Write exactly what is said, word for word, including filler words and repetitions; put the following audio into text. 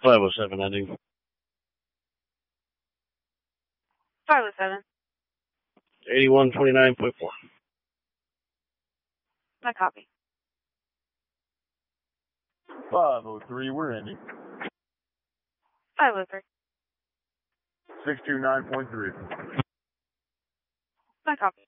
five oh seven ending. five oh seven. eighty-one twenty-nine point four. My copy. five oh three, we're ending. five oh three. six two nine point three. My copy.